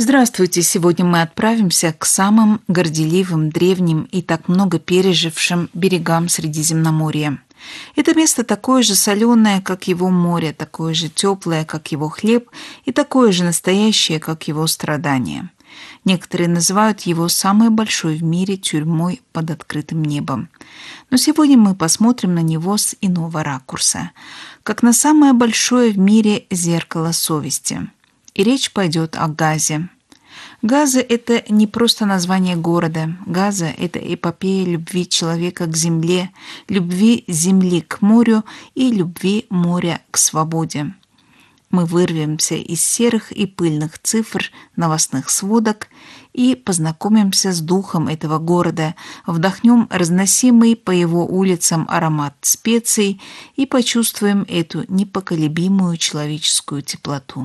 Здравствуйте! Сегодня мы отправимся к самым горделивым, древним и так много пережившим берегам Средиземноморья. Это место такое же соленое, как его море, такое же теплое, как его хлеб, и такое же настоящее, как его страдания. Некоторые называют его самой большой в мире тюрьмой под открытым небом. Но сегодня мы посмотрим на него с иного ракурса, как на самое большое в мире зеркало совести. И речь пойдет о Газе. Газа – это не просто название города. Газа – это эпопея любви человека к земле, любви земли к морю и любви моря к свободе. Мы вырвемся из серых и пыльных цифр новостных сводок и познакомимся с духом этого города, вдохнем разносимый по его улицам аромат специй и почувствуем эту непоколебимую человеческую теплоту.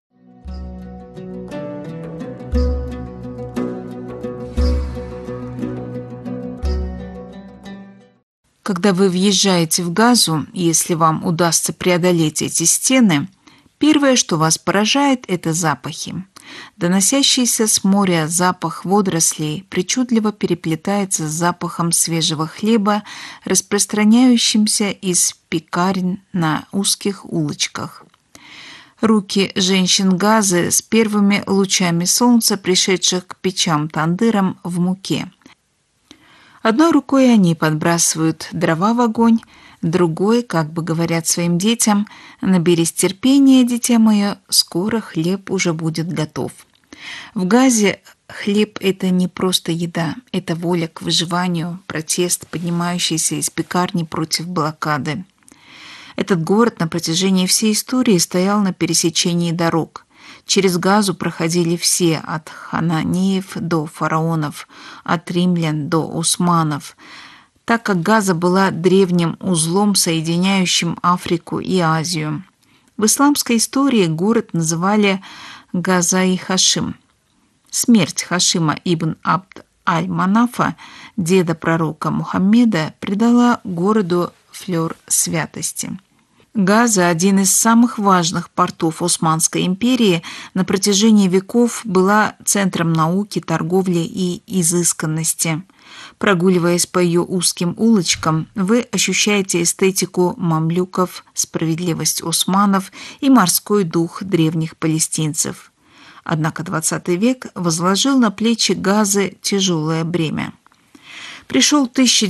Когда вы въезжаете в Газу, если вам удастся преодолеть эти стены, первое, что вас поражает, это запахи. Доносящийся с моря запах водорослей причудливо переплетается с запахом свежего хлеба, распространяющимся из пекарен на узких улочках. Руки женщин Газы с первыми лучами солнца, пришедших к печам-тандырам в муке. Одной рукой они подбрасывают дрова в огонь, другой, как бы говорят своим детям: «Наберись терпения, дитя мое, скоро хлеб уже будет готов». В Газе хлеб – это не просто еда, это воля к выживанию, протест, поднимающийся из пекарни против блокады. Этот город на протяжении всей истории стоял на пересечении дорог. Через Газу проходили все, от хананеев до фараонов, от римлян до османов, так как Газа была древним узлом, соединяющим Африку и Азию. В исламской истории город называли Газа-и-Хашим. Смерть Хашима ибн Абд аль-Манафа, деда пророка Мухаммеда, придала городу флёр святости. Газа, один из самых важных портов Османской империи, на протяжении веков была центром науки, торговли и изысканности. Прогуливаясь по ее узким улочкам, вы ощущаете эстетику мамлюков, справедливость османов и морской дух древних палестинцев. Однако XX век возложил на плечи Газы тяжелое бремя. Пришел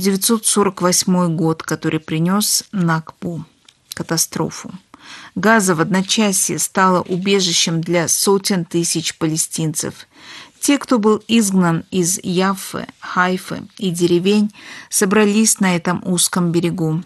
1948 год, который принес Накбу. Катастрофу. Газа в одночасье стала убежищем для сотен тысяч палестинцев. Те, кто был изгнан из Яффы, Хайфы и деревень, собрались на этом узком берегу.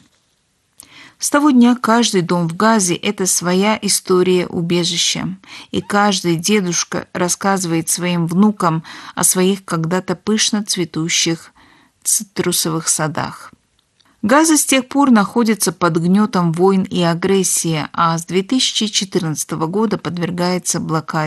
С того дня каждый дом в Газе – это своя история убежища, и каждый дедушка рассказывает своим внукам о своих когда-то пышно цветущих цитрусовых садах. Газа с тех пор находится под гнетом войн и агрессии, а с 2014 года подвергается блокаде.